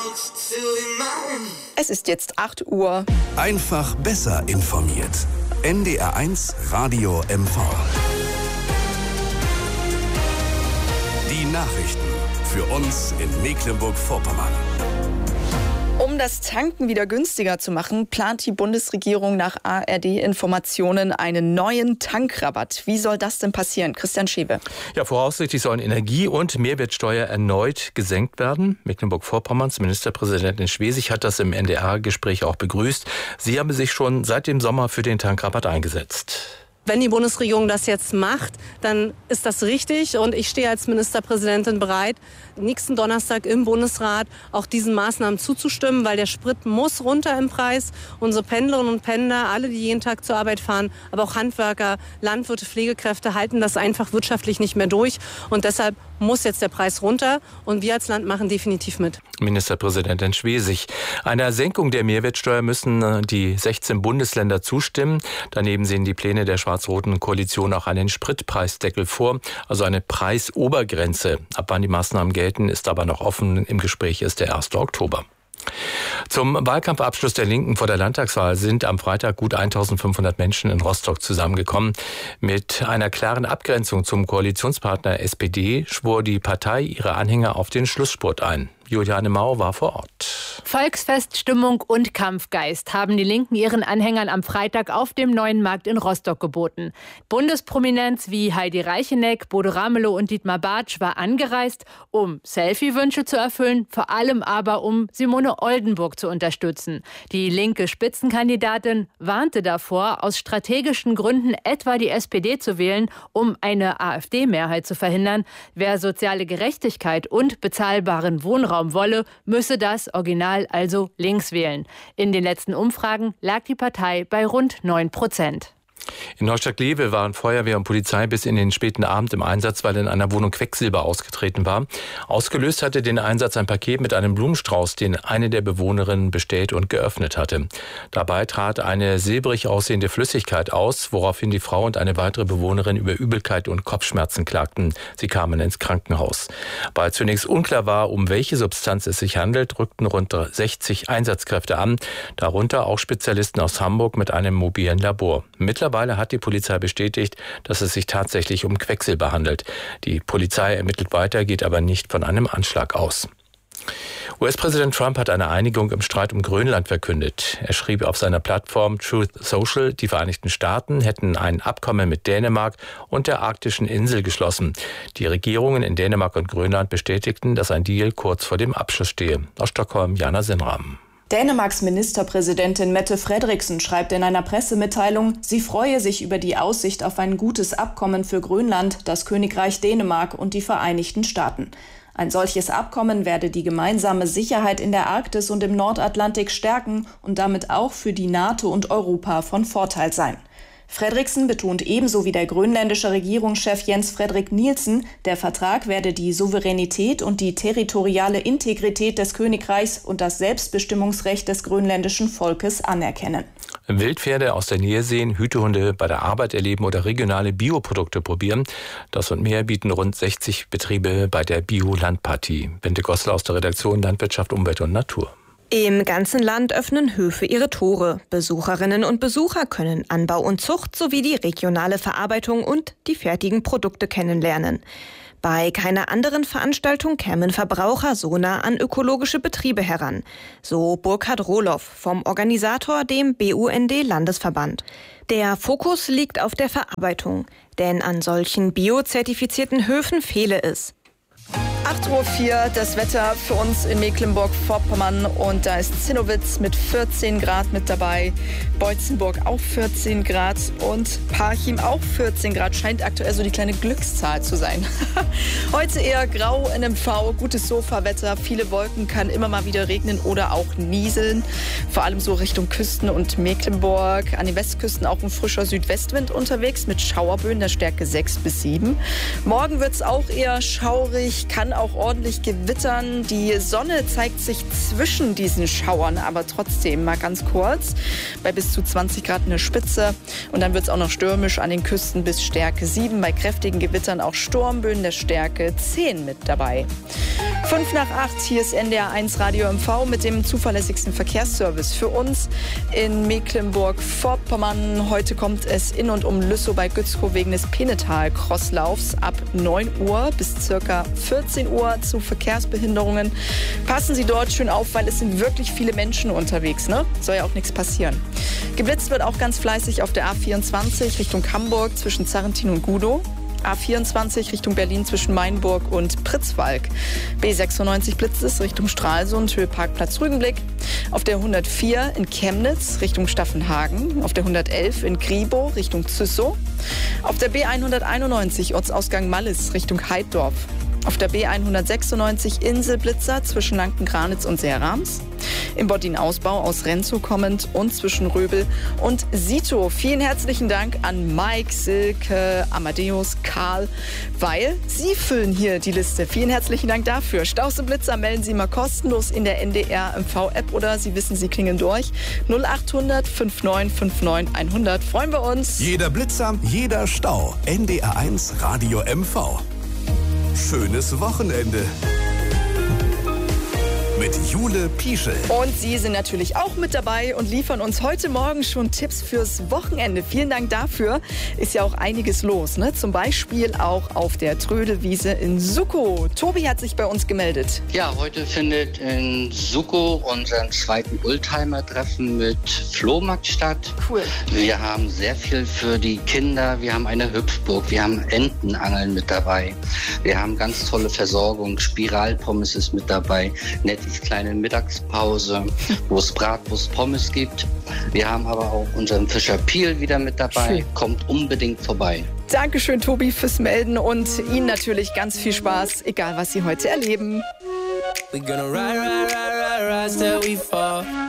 Es ist jetzt 8 Uhr. Einfach besser informiert. NDR1 Radio MV. Die Nachrichten für uns in Mecklenburg-Vorpommern. Um das Tanken wieder günstiger zu machen, plant die Bundesregierung nach ARD-Informationen einen neuen Tankrabatt. Wie soll das denn passieren? Christian Schewe. Ja, voraussichtlich sollen Energie- und Mehrwertsteuer erneut gesenkt werden. Mecklenburg-Vorpommerns Ministerpräsidentin Schwesig hat das im NDR-Gespräch auch begrüßt. Sie habe sich schon seit dem Sommer für den Tankrabatt eingesetzt. Wenn die Bundesregierung das jetzt macht, dann ist das richtig und ich stehe als Ministerpräsidentin bereit, nächsten Donnerstag im Bundesrat auch diesen Maßnahmen zuzustimmen, weil der Sprit muss runter im Preis. Unsere Pendlerinnen und Pendler, alle, die jeden Tag zur Arbeit fahren, aber auch Handwerker, Landwirte, Pflegekräfte halten das einfach wirtschaftlich nicht mehr durch und deshalb muss jetzt der Preis runter und wir als Land machen definitiv mit. Ministerpräsidentin Schwesig. Einer Senkung der Mehrwertsteuer müssen die 16 Bundesländer zustimmen. Daneben sehen die Pläne der schwarz-roten Koalition auch einen Spritpreisdeckel vor, also eine Preisobergrenze. Ab wann die Maßnahmen gelten, ist aber noch offen. Im Gespräch ist der 1. Oktober. Zum Wahlkampfabschluss der Linken vor der Landtagswahl sind am Freitag gut 1500 Menschen in Rostock zusammengekommen. Mit einer klaren Abgrenzung zum Koalitionspartner SPD schwor die Partei ihre Anhänger auf den Schlussspurt ein. Juliane Mau war vor Ort. Volksfeststimmung und Kampfgeist haben die Linken ihren Anhängern am Freitag auf dem Neuen Markt in Rostock geboten. Bundesprominenz wie Heidi Reicheneck, Bodo Ramelow und Dietmar Bartsch war angereist, um Selfie-Wünsche zu erfüllen, vor allem aber um Simone Oldenburg zu unterstützen. Die linke Spitzenkandidatin warnte davor, aus strategischen Gründen etwa die SPD zu wählen, um eine AfD-Mehrheit zu verhindern. Wer soziale Gerechtigkeit und bezahlbaren Wohnraum wolle, müsse das Original also links wählen. In den letzten Umfragen lag die Partei bei rund 9%. In Neustadt-Glewe waren Feuerwehr und Polizei bis in den späten Abend im Einsatz, weil in einer Wohnung Quecksilber ausgetreten war. Ausgelöst hatte den Einsatz ein Paket mit einem Blumenstrauß, den eine der Bewohnerinnen bestellt und geöffnet hatte. Dabei trat eine silbrig aussehende Flüssigkeit aus, woraufhin die Frau und eine weitere Bewohnerin über Übelkeit und Kopfschmerzen klagten. Sie kamen ins Krankenhaus. Weil zunächst unklar war, um welche Substanz es sich handelt, rückten rund 60 Einsatzkräfte an, darunter auch Spezialisten aus Hamburg mit einem mobilen Labor. Mittlerweile hat die Polizei bestätigt, dass es sich tatsächlich um Quecksilber handelt. Die Polizei ermittelt weiter, geht aber nicht von einem Anschlag aus. US-Präsident Trump hat eine Einigung im Streit um Grönland verkündet. Er schrieb auf seiner Plattform Truth Social, die Vereinigten Staaten hätten ein Abkommen mit Dänemark und der arktischen Insel geschlossen. Die Regierungen in Dänemark und Grönland bestätigten, dass ein Deal kurz vor dem Abschluss stehe. Aus Stockholm, Jana Sinram. Dänemarks Ministerpräsidentin Mette Frederiksen schreibt in einer Pressemitteilung, sie freue sich über die Aussicht auf ein gutes Abkommen für Grönland, das Königreich Dänemark und die Vereinigten Staaten. Ein solches Abkommen werde die gemeinsame Sicherheit in der Arktis und im Nordatlantik stärken und damit auch für die NATO und Europa von Vorteil sein. Frederiksen betont ebenso wie der grönländische Regierungschef Jens Frederik Nielsen, der Vertrag werde die Souveränität und die territoriale Integrität des Königreichs und das Selbstbestimmungsrecht des grönländischen Volkes anerkennen. Wildpferde aus der Nähe sehen, Hütehunde bei der Arbeit erleben oder regionale Bioprodukte probieren. Das und mehr bieten rund 60 Betriebe bei der Bio-Landpartie. Bente Gossler aus der Redaktion Landwirtschaft, Umwelt und Natur. Im ganzen Land öffnen Höfe ihre Tore. Besucherinnen und Besucher können Anbau und Zucht sowie die regionale Verarbeitung und die fertigen Produkte kennenlernen. Bei keiner anderen Veranstaltung kämen Verbraucher so nah an ökologische Betriebe heran. So Burkhard Rohloff vom Organisator, dem BUND-Landesverband. Der Fokus liegt auf der Verarbeitung, denn an solchen biozertifizierten Höfen fehle es. 8.04 Uhr, das Wetter für uns in Mecklenburg-Vorpommern und da ist Zinnowitz mit 14 Grad mit dabei, Beutzenburg auch 14 Grad und Parchim auch 14 Grad, scheint aktuell so die kleine Glückszahl zu sein. Heute eher grau in MV, gutes Sofawetter, viele Wolken, kann immer mal wieder regnen oder auch nieseln, vor allem so Richtung Küsten und Mecklenburg, an den Westküsten auch ein frischer Südwestwind unterwegs mit Schauerböen der Stärke 6 bis 7. Morgen wird es auch eher schaurig, kann auch ordentlich gewittern. Die Sonne zeigt sich zwischen diesen Schauern, aber trotzdem mal ganz kurz. Bei bis zu 20 Grad in der Spitze. Und dann wird es auch noch stürmisch an den Küsten bis Stärke 7. Bei kräftigen Gewittern auch Sturmböen der Stärke 10 mit dabei. 7:05, hier ist NDR 1 Radio MV mit dem zuverlässigsten Verkehrsservice für uns in Mecklenburg-Vorpommern. Heute kommt es in und um Lüssow bei Gützkow wegen des Pennetal-Crosslaufs ab 9 Uhr bis circa 14 Uhr zu Verkehrsbehinderungen. Passen Sie dort schön auf, weil es sind wirklich viele Menschen unterwegs, ne? Soll ja auch nichts passieren. Geblitzt wird auch ganz fleißig auf der A24 Richtung Hamburg zwischen Zarrentin und Gudow. A24 Richtung Berlin zwischen Mainburg und Pritzwalk. B96 blitzt es Richtung Stralsund, Höhe Parkplatz Rügenblick. Auf der 104 in Chemnitz Richtung Staffenhagen. Auf der 111 in Griebow Richtung Züssow. Auf der B191 Ortsausgang Mallis Richtung Heiddorf. Auf der B196 Inselblitzer zwischen Lanken-Granitz und Seerams. Im Bottinausbau aus Renzow kommend und zwischen Röbel und Sito. Vielen herzlichen Dank an Mike, Silke, Amadeus, Karl, weil Sie füllen hier die Liste. Vielen herzlichen Dank dafür. Staus und Blitzer melden Sie mal kostenlos in der NDR MV-App oder Sie wissen, Sie klingeln durch. 0800 5959 100. Freuen wir uns. Jeder Blitzer, jeder Stau. NDR 1 Radio MV. Schönes Wochenende. Mit Jule Pieschel. Und Sie sind natürlich auch mit dabei und liefern uns heute Morgen schon Tipps fürs Wochenende. Vielen Dank dafür. Ist ja auch einiges los, ne? Zum Beispiel auch auf der Trödelwiese in Suckow. Tobi hat sich bei uns gemeldet. Ja, heute findet in Suckow unser zweiten Oldtimer-Treffen mit Flohmarkt statt. Cool. Wir haben sehr viel für die Kinder. Wir haben eine Hüpfburg. Wir haben Entenangeln mit dabei. Wir haben ganz tolle Versorgung. Spiralpommes ist mit dabei. Nette kleine Mittagspause, wo es Bratwurst, Pommes gibt. Wir haben aber auch unseren Fischer Piel wieder mit dabei. Schön. Kommt unbedingt vorbei. Dankeschön, Tobi, fürs Melden und Ihnen natürlich ganz viel Spaß, egal was Sie heute erleben. We're gonna ride, ride, ride, ride, ride till we fall.